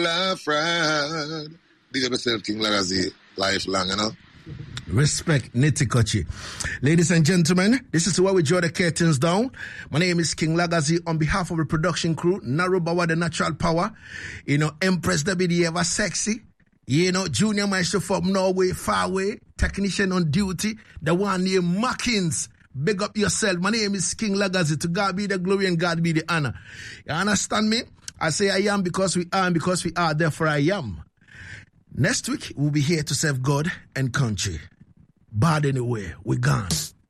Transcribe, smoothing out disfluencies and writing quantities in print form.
friend. Big up yourself, King Lagazi. Lifelong, you know. Respect, Nitikochi. Ladies and gentlemen, this is where we draw the curtains down. My name is King Lagazi. On behalf of the production crew, Narubawa, the natural power, Empress WD Ever Sexy, Junior Maestro from Norway, far away, technician on duty, the one named Mackins. Big up yourself. My name is King Lagazi. To God be the glory and God be the honor. You understand me? I say I am because we are, and because we are, therefore I am. Next week, we'll be here to serve God and country. Bad anyway, we're gone.